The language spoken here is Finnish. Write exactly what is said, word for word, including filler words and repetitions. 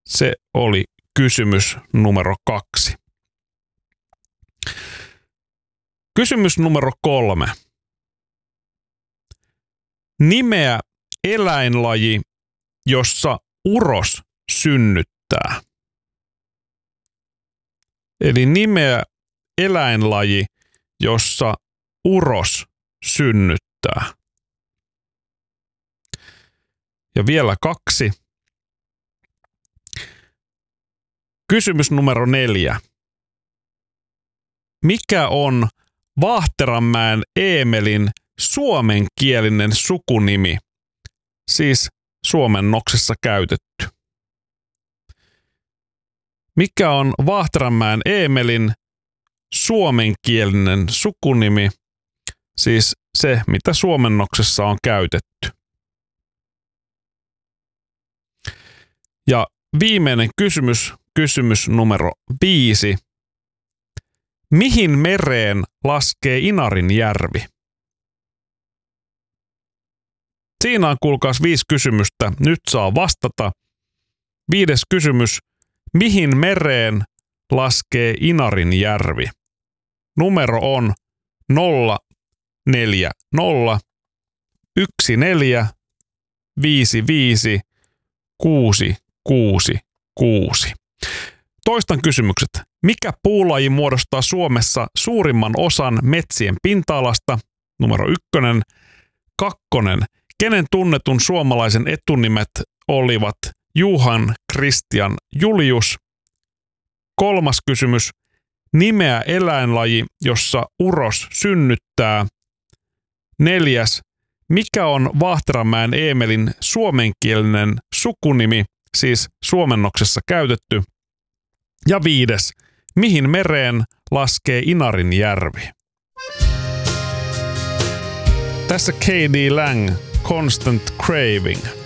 Se oli kysymys numero kaksi. Kysymys numero kolme. Nimeä eläinlaji, jossa uros synnyttää. Eli nimeä eläinlaji, jossa uros synnyttää. Ja vielä kaksi. Kysymys numero neljä. Mikä on Vaahteranmäen Eemelin suomenkielinen sukunimi, siis suomennoksessa käytetty? Mikä on Vaahteranmäen Eemelin suomenkielinen sukunimi, siis se, mitä suomennoksessa on käytetty? Ja viimeinen kysymys, kysymys numero viisi. Mihin mereen laskee Inarinjärvi? Siinä on kuulkaas viisi kysymystä. Nyt saa vastata. Viides kysymys. Mihin mereen laskee Inarinjärvi? Numero on nolla neljä nolla yksi neljä viisi viisi kuusi kuusi kuusi. Toistan kysymykset. Mikä puulaji muodostaa Suomessa suurimman osan metsien pinta-alasta? Numero ykkönen. Kakkonen. Kenen tunnetun suomalaisen etunimet olivat Johan Christian Julius? Kolmas kysymys. Nimeä eläinlaji, jossa uros synnyttää. Neljäs. Mikä on Vaahteranmäen Eemelin suomenkielinen sukunimi, siis suomennoksessa käytetty? Ja viides. Mihin mereen laskee Inarinjärvi? Tässä K D Lang, Constant Craving.